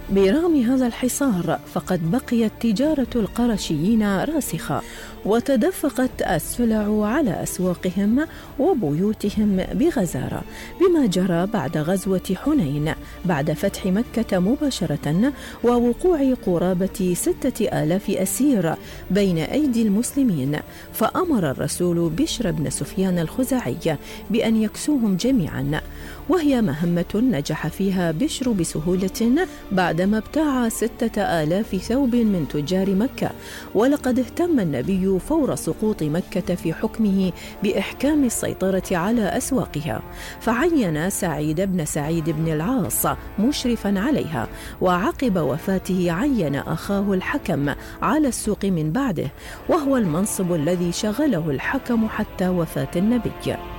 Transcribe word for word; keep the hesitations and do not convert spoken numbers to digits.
برغم هذا الحصار فقد بقيت تجارة القرشيين راسخة، وتدفقت السلع على أسواقهم وبيوتهم بغزارة، بما جرى بعد غزوة حنين بعد فتح مكة مباشرة ووقوع قرابة ستة آلاف أسير بين أيدي المسلمين. فأمر الرسول بشر بن سفيان الخزاعي بأن يكسوهم جميعا، وهي مهمة نجح فيها بشر بسهولة بعدما ابتاع ستة آلاف ثوب من تجار مكة. ولقد اهتم النبي فور سقوط مكة في حكمه بإحكام السيطرة على أسواقها، فعين سعيد بن سعيد بن العاص مشرفا عليها، وعقب وفاته عين أخاه الحكم على السوق من بعده، وهو المنصب الذي شغله الحكم حتى وفاة النبي.